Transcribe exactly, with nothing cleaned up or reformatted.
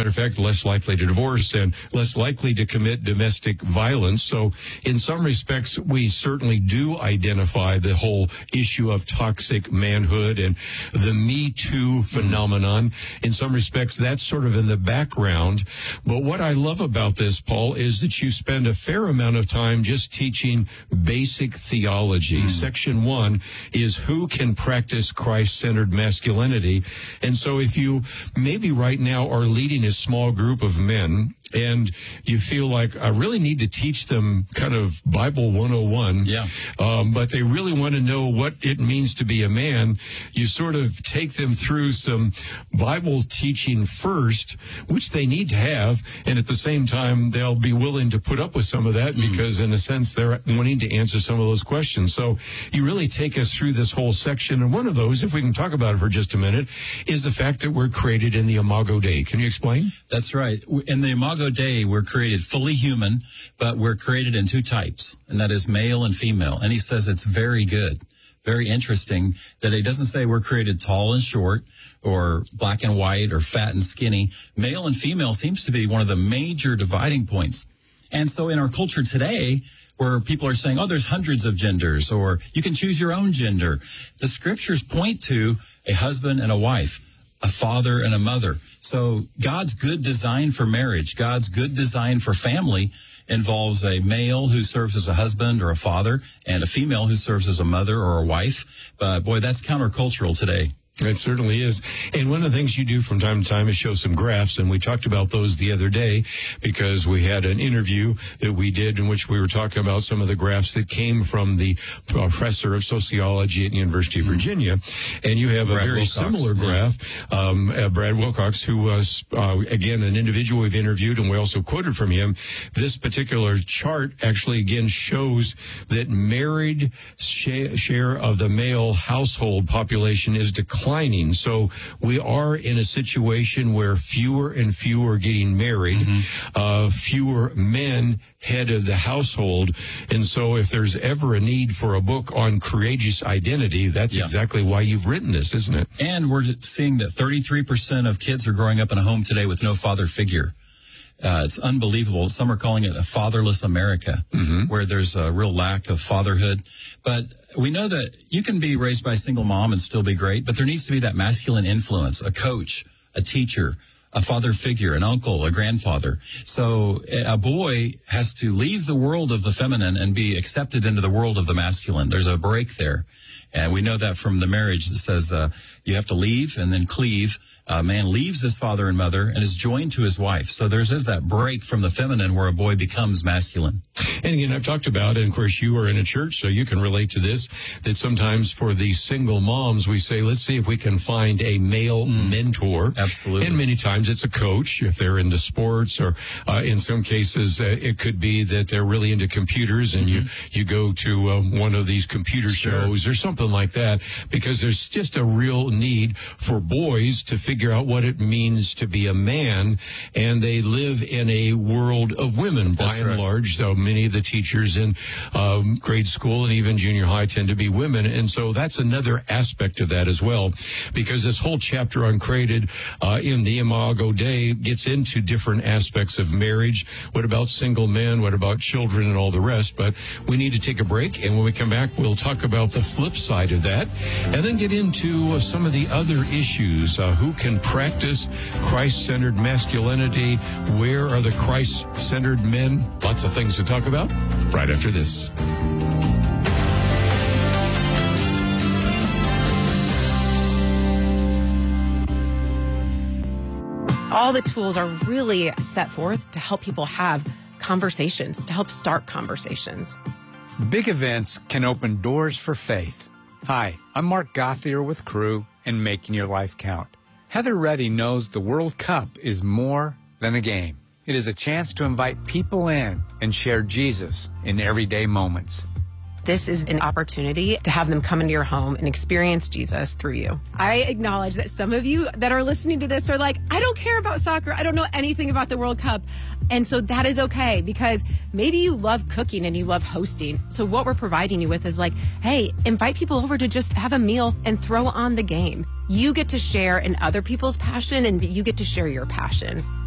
matter of fact, less likely to divorce and less likely to commit domestic violence. So in some respects, we certainly do identify the whole issue of toxic manhood and the Me Too phenomenon. In some respects, that's sort of in the background. But what I love about this, Paul, is that you spend a fair amount of time just teaching basic theology. Mm. Section one is who can practice Christ-centered masculinity. And so if you maybe right now are leading a small group of men and you feel like I really need to teach them kind of Bible one oh one, yeah. um, but they really want to know what it means to be a man, you sort of take them through some Bible teaching first, which they need to have, and at the same time, they'll be willing to put up with some of that mm. because, in a sense, they're wanting to answer some of those questions. So you really take us through this whole section, and one of those, if we can talk about it for just a minute, is the fact that we're created in the Imago Dei. Can you explain? That's right. In the Imago Dei, we're created fully human, but we're created in two types, and that is male and female. And he says it's very good, very interesting that he doesn't say we're created tall and short or black and white or fat and skinny. Male and female seems to be one of the major dividing points. And so in our culture today, where people are saying, oh, there's hundreds of genders, or you can choose your own gender, the scriptures point to a husband and a wife, a father and a mother. So God's good design for marriage, God's good design for family involves a male who serves as a husband or a father and a female who serves as a mother or a wife. But boy, that's countercultural today. It certainly is. And one of the things you do from time to time is show some graphs, and we talked about those the other day because we had an interview that we did in which we were talking about some of the graphs that came from the professor of sociology at the University of Virginia. And you have a Brad very Wilcox. similar graph, um, uh, Brad Wilcox, who was, uh, again, an individual we've interviewed, and we also quoted from him. This particular chart actually, again, shows that married sh- share of the male household population is declining. Declining. So we are in a situation where fewer and fewer are getting married, mm-hmm. uh, fewer men head of the household. And so if there's ever a need for a book on courageous identity, that's yeah. exactly why you've written this, isn't it? And we're seeing that thirty-three percent of kids are growing up in a home today with no father figure. Uh, it's unbelievable. Some are calling it a fatherless America, mm-hmm. where there's a real lack of fatherhood. But we know that you can be raised by a single mom and still be great, but there needs to be that masculine influence, a coach, a teacher, a father figure, an uncle, a grandfather. So a boy has to leave the world of the feminine and be accepted into the world of the masculine. There's a break there. And we know that from the marriage that says uh, you have to leave and then cleave. A man leaves his father and mother and is joined to his wife. So there's is that break from the feminine where a boy becomes masculine. And again, I've talked about, and of course you are in a church, so you can relate to this, that sometimes for the single moms, we say, let's see if we can find a male mm. mentor. Absolutely. And many times it's a coach, if they're into sports, or uh, in some cases uh, it could be that they're really into computers, and mm-hmm. you, you go to uh, one of these computer sure. shows or something like that, because there's just a real need for boys to figure figure out what it means to be a man, and they live in a world of women by That's and right. large. So many of the teachers in um, grade school and even junior high tend to be women, and so that's another aspect of that as well, because this whole chapter on created uh, in the Imago Dei gets into different aspects of marriage. What about single men? What about children and all the rest? But we need to take a break, and when we come back, we'll talk about the flip side of that, and then get into uh, some of the other issues. Uh, who can practice Christ-centered masculinity? Where are the Christ-centered men? Lots of things to talk about right after this. All the tools are really set forth to help people have conversations, to help start conversations. Big events can open doors for faith. Hi, I'm Mark Gothier with Crew and Making Your Life Count. Heather Reddy knows the World Cup is more than a game. It is a chance to invite people in and share Jesus in everyday moments. This is an opportunity to have them come into your home and experience Jesus through you. I acknowledge that some of you that are listening to this are like, I don't care about soccer. I don't know anything about the World Cup. And so that is okay, because maybe you love cooking and you love hosting. So what we're providing you with is like, hey, invite people over to just have a meal and throw on the game. You get to share in other people's passion, and you get to share your passion.